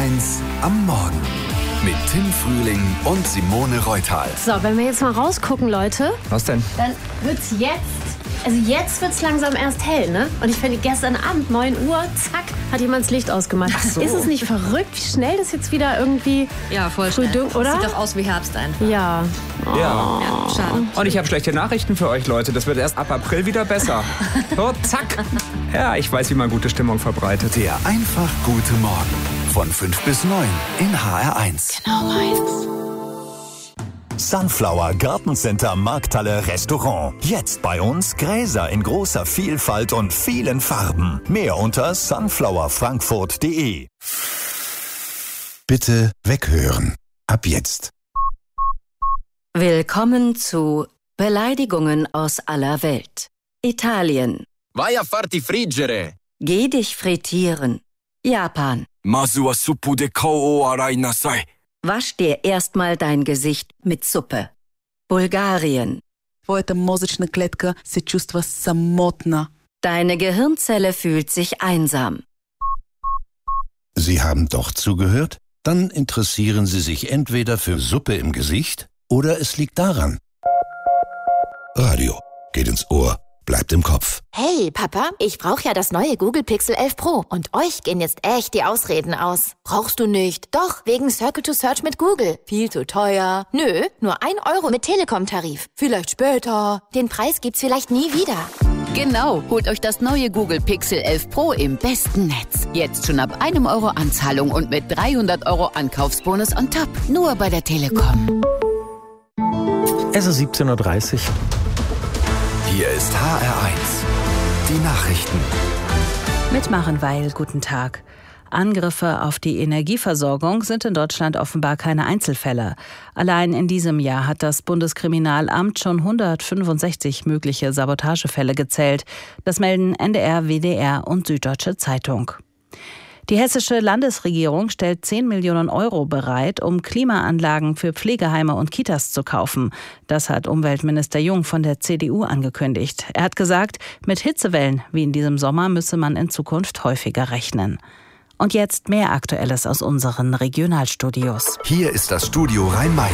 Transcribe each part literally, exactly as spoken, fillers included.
eins am Morgen mit Tim Frühling und Simone Reutal. So, wenn wir jetzt mal rausgucken, Leute. Was denn? Dann wird's jetzt, also jetzt wird's langsam erst hell, ne? Und ich finde, gestern Abend, neun Uhr, zack, hat jemand das Licht ausgemacht. Ach so. Ist es nicht verrückt, wie schnell das jetzt wieder irgendwie Ja, voll früh schnell. dunkel, oder? Sieht doch aus wie Herbst einfach. Ja. Ja. Ja, schade. Und ich habe schlechte Nachrichten für euch, Leute. Das wird erst ab April wieder besser. So, zack. Ja, ich weiß, wie man gute Stimmung verbreitet. Der einfach gute Morgen von fünf bis neun in H R eins. Genau meins. Sunflower Gartencenter Markthalle Restaurant. Jetzt bei uns Gräser in großer Vielfalt und vielen Farben. Mehr unter sunflower frankfurt punkt de. Bitte weghören. Ab jetzt. Willkommen zu Beleidigungen aus aller Welt. Italien. Vai a farti friggere. Geh dich frittieren. Japan. Masu wa suppu de kou o arai nasai. Wasch dir erstmal dein Gesicht mit Suppe. Bulgarien. Твоята мозъчна клетка се чувства самотна. Deine Gehirnzelle fühlt sich einsam. Sie haben doch zugehört? Dann interessieren Sie sich entweder für Suppe im Gesicht oder es liegt daran. Radio geht ins Ohr, bleibt im Kopf. Hey, Papa, ich brauche ja das neue Google Pixel elf Pro. Und euch gehen jetzt echt die Ausreden aus. Brauchst du nicht? Doch, wegen Circle to Search mit Google. Viel zu teuer. Nö, nur ein Euro mit Telekom-Tarif. Vielleicht später. Den Preis gibt's vielleicht nie wieder. Genau, holt euch das neue Google Pixel elf Pro im besten Netz. Jetzt schon ab einem Euro Anzahlung und mit dreihundert Euro Ankaufsbonus on top. Nur bei der Telekom. Es ist siebzehn Uhr dreißig. Hier ist H R eins. Die Nachrichten. Mit Marenweil, guten Tag. Angriffe auf die Energieversorgung sind in Deutschland offenbar keine Einzelfälle. Allein in diesem Jahr hat das Bundeskriminalamt schon hundertfünfundsechzig mögliche Sabotagefälle gezählt. Das melden N D R, W D R und Süddeutsche Zeitung. Die hessische Landesregierung stellt zehn Millionen Euro bereit, um Klimaanlagen für Pflegeheime und Kitas zu kaufen. Das hat Umweltminister Jung von der C D U angekündigt. Er hat gesagt, mit Hitzewellen wie in diesem Sommer müsse man in Zukunft häufiger rechnen. Und jetzt mehr Aktuelles aus unseren Regionalstudios. Hier ist das Studio Rhein-Main.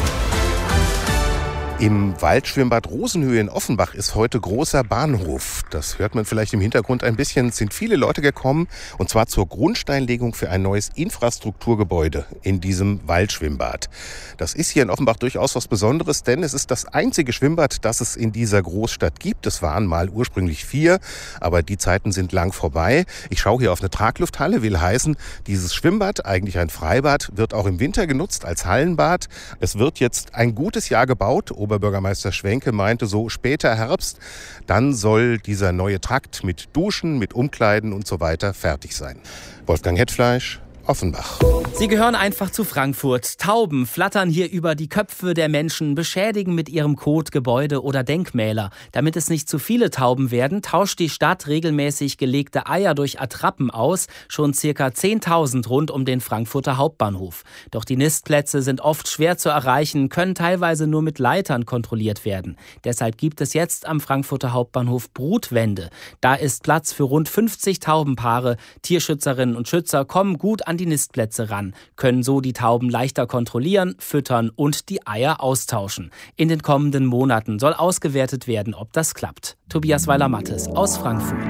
Im Waldschwimmbad Rosenhöhe in Offenbach ist heute großer Bahnhof. Das hört man vielleicht im Hintergrund ein bisschen. Es sind viele Leute gekommen, und zwar zur Grundsteinlegung für ein neues Infrastrukturgebäude in diesem Waldschwimmbad. Das ist hier in Offenbach durchaus was Besonderes, denn es ist das einzige Schwimmbad, das es in dieser Großstadt gibt. Es waren mal ursprünglich vier, aber die Zeiten sind lang vorbei. Ich schaue hier auf eine Traglufthalle, will heißen, dieses Schwimmbad, eigentlich ein Freibad, wird auch im Winter genutzt als Hallenbad. Es wird jetzt ein gutes Jahr gebaut. Oberbürgermeister Schwenke meinte, so später Herbst, dann soll dieser neue Trakt mit Duschen, mit Umkleiden und so weiter fertig sein. Wolfgang Hetfleisch, Offenbach. Sie gehören einfach zu Frankfurt. Tauben flattern hier über die Köpfe der Menschen, beschädigen mit ihrem Kot Gebäude oder Denkmäler. Damit es nicht zu viele Tauben werden, tauscht die Stadt regelmäßig gelegte Eier durch Attrappen aus. Schon circa zehntausend rund um den Frankfurter Hauptbahnhof. Doch die Nistplätze sind oft schwer zu erreichen, können teilweise nur mit Leitern kontrolliert werden. Deshalb gibt es jetzt am Frankfurter Hauptbahnhof Brutwände. Da ist Platz für rund fünfzig Taubenpaare. Tierschützerinnen und Schützer kommen gut an die Nistplätze ran, können so die Tauben leichter kontrollieren, füttern und die Eier austauschen. In den kommenden Monaten soll ausgewertet werden, ob das klappt. Tobias Weiler-Mattes aus Frankfurt.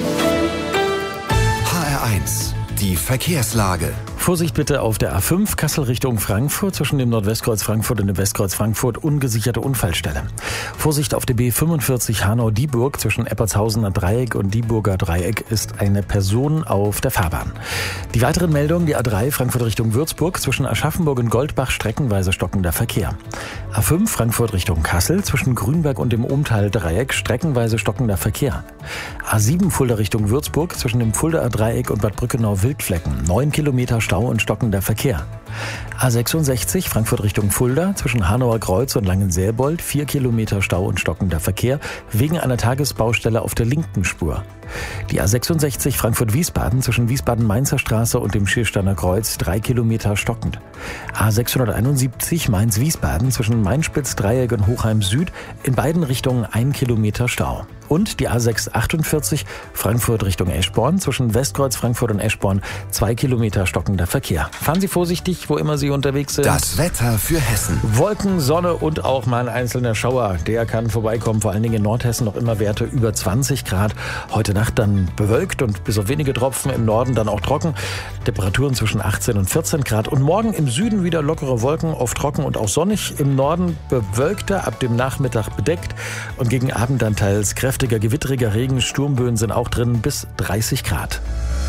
H R eins. Die Verkehrslage. Vorsicht bitte auf der A fünf Kassel Richtung Frankfurt, zwischen dem Nordwestkreuz Frankfurt und dem Westkreuz Frankfurt ungesicherte Unfallstelle. Vorsicht auf der B fünfundvierzig Hanau-Dieburg, zwischen Eppertshausener Dreieck und Dieburger Dreieck ist eine Person auf der Fahrbahn. Die weiteren Meldungen, die A drei Frankfurt Richtung Würzburg, zwischen Aschaffenburg und Goldbach streckenweise stockender Verkehr. A fünf Frankfurt Richtung Kassel, zwischen Grünberg und dem Umtal Dreieck streckenweise stockender Verkehr. A sieben Fulda Richtung Würzburg, zwischen dem Fuldaer Dreieck und Bad Brückenau Wildflecken, neun Kilometer Stau und stockender Verkehr. A sechsundsechzig Frankfurt Richtung Fulda zwischen Hanauer Kreuz und Langenselbold. Vier Kilometer Stau und stockender Verkehr wegen einer Tagesbaustelle auf der linken Spur. Die A sechsundsechzig Frankfurt-Wiesbaden zwischen Wiesbaden-Mainzer Straße und dem Schiersteiner Kreuz. Drei Kilometer stockend. A sechshunderteinundsiebzig Mainz-Wiesbaden zwischen Mainspitz-Dreieck und Hochheim Süd. In beiden Richtungen ein Kilometer Stau. Und die A sechshundertachtundvierzig Frankfurt Richtung Eschborn zwischen Westkreuz Frankfurt und Eschborn. Zwei Kilometer stockender Verkehr. Fahren Sie vorsichtig, wo immer Sie unterwegs sind. Das Wetter für Hessen. Wolken, Sonne und auch mal ein einzelner Schauer. Der kann vorbeikommen, vor allen Dingen in Nordhessen noch immer Werte über zwanzig Grad. Heute Nacht dann bewölkt und bis auf wenige Tropfen, im Norden dann auch trocken. Temperaturen zwischen achtzehn und vierzehn Grad. Und morgen im Süden wieder lockere Wolken, oft trocken und auch sonnig. Im Norden bewölkter, ab dem Nachmittag bedeckt. Und gegen Abend dann teils kräftiger, gewitteriger Regen. Sturmböen sind auch drin, bis dreißig Grad.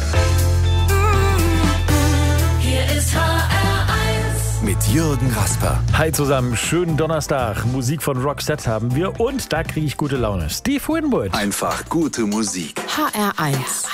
Hier ist H R eins. Mit Jürgen Rasper. Hi zusammen, schönen Donnerstag. Musik von Roxette haben wir und da kriege ich gute Laune. Steve Winwood. Einfach gute Musik. H R eins.